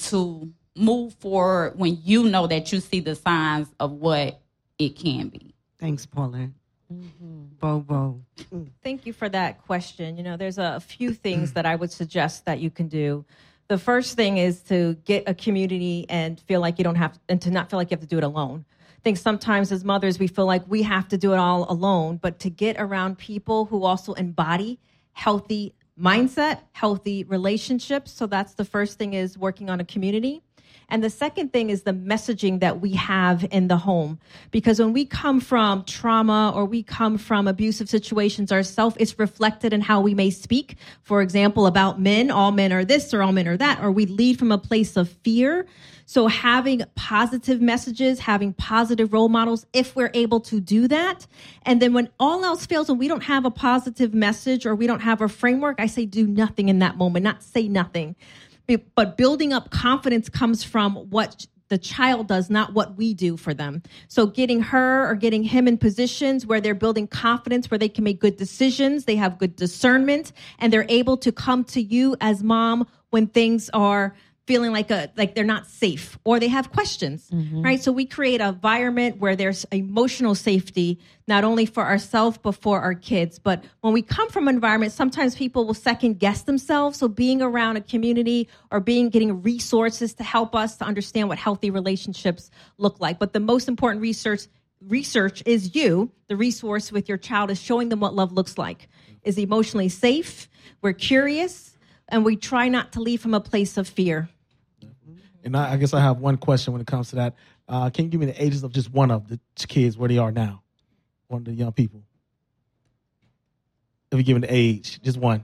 to move forward when you know that you see the signs of what it can be? Thanks, Paulette. Bobo. Thank you for that question. There's a few things that I would suggest that you can do. The first thing is to get a community and feel like you don't have, and to not feel like you have to do it alone. I think sometimes as mothers, we feel like we have to do it all alone, but to get around people who also embody healthy mindset, healthy relationships. So that's the first thing, is working on a community. And the second thing is the messaging that we have in the home. Because when we come from trauma or we come from abusive situations ourselves, it's reflected in how we may speak. For example, about men, all men are this or all men are that, or we lead from a place of fear. So having positive messages, having positive role models, if we're able to do that. And then when all else fails and we don't have a positive message or we don't have a framework, I say do nothing in that moment, not say nothing. But building up confidence comes from what the child does, not what we do for them. So getting her or getting him in positions where they're building confidence, where they can make good decisions, they have good discernment, and they're able to come to you as mom when things are feeling like they're not safe or they have questions, right? So we create an environment where there's emotional safety, not only for ourselves, but for our kids. But when we come from an environment, sometimes people will second guess themselves. So being around a community or getting resources to help us to understand what healthy relationships look like. But the most important research is the resource with your child, is showing them what love looks like, is emotionally safe. We're curious, and we try not to lead from a place of fear. And I guess I have one question when it comes to that. Can you give me the ages of just one of the kids, where they are now? One of the young people. If you give me the age, just one.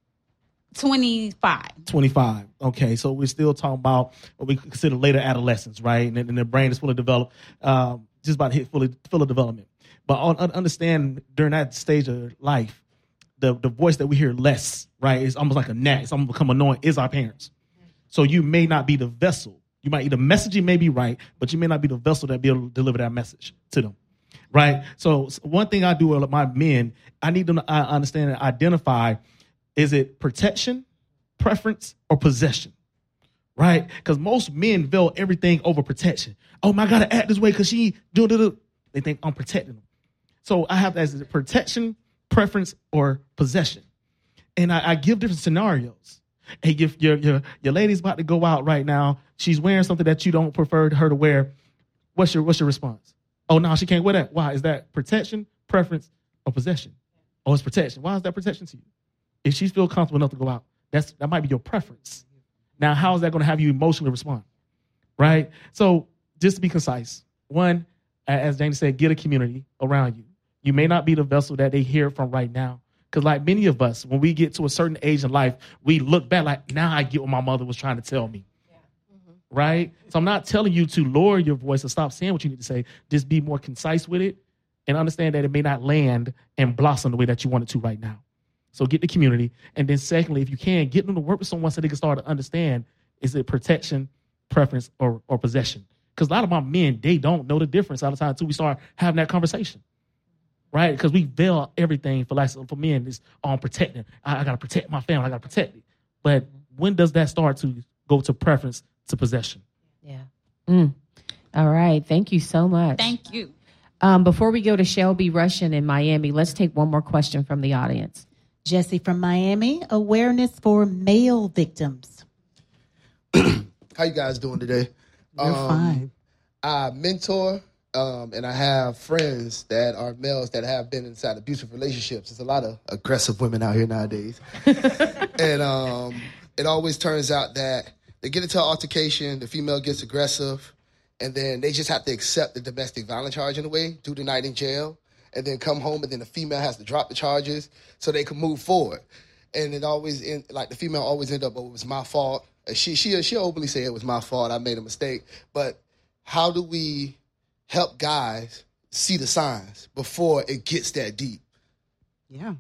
25. 25. Okay, so we're still talking about what we consider later adolescence, right? And the brain is fully developed, just about to hit full of development. But understand during that stage of life, the voice that we hear less, right? It's almost like a gnat. It's almost become annoying, is our parents. So you may not be the vessel. The messaging may be right, but you may not be the vessel that be able to deliver that message to them, right? So one thing I do with my men, I need them to understand and identify, is it protection, preference, or possession, right? Because most men veil everything over protection. Oh, I got to act this way because she do. They think I'm protecting them. So I have that as protection, preference, or possession. And I give different scenarios. Hey, if your lady's about to go out right now, she's wearing something that you don't prefer her to wear, what's your response? Oh, no, she can't wear that. Why? Is that protection, preference, or possession? Oh, it's protection. Why is that protection to you? If she feels comfortable enough to go out, that might be your preference. Now, how is that going to have you emotionally respond? Right? So just to be concise, one, as Janie said, get a community around you. You may not be the vessel that they hear from right now. Because like many of us, when we get to a certain age in life, we look back like, now I get what my mother was trying to tell me. Yeah. Right? So I'm not telling you to lower your voice and stop saying what you need to say. Just be more concise with it and understand that it may not land and blossom the way that you want it to right now. So get the community. And then secondly, if you can, get them to work with someone so they can start to understand, is it protection, preference, or possession? Because a lot of my men, they don't know the difference all the time until we start having that conversation. Right? Because we veil everything for men. It's on protecting. I got to protect my family. I got to protect it. But when does that start to go to preference to possession? Yeah. All right. Thank you so much. Thank you. Before we go to Shelby Russian in Miami, let's take one more question from the audience. Jesse from Miami, awareness for male victims. How you guys doing today? We're fine. I mentor and I have friends that are males that have been inside abusive relationships. There's a lot of aggressive women out here nowadays. And it always turns out that they get into an altercation, the female gets aggressive, and then they just have to accept the domestic violence charge in a way, do the night in jail, and then come home, and then the female has to drop the charges so they can move forward. And it always, the female always end up, oh, it was my fault. She'll openly say it was my fault, I made a mistake. But how do we help guys see the signs before it gets that deep? Yeah.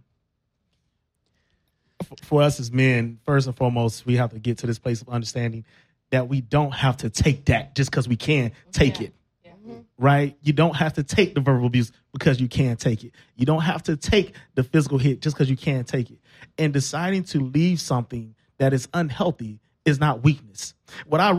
For us as men, first and foremost, we have to get to this place of understanding that we don't have to take that just because we can take it. Yeah. Right? You don't have to take the verbal abuse because you can take it. You don't have to take the physical hit just because you can take it. And deciding to leave something that is unhealthy is not weakness. What I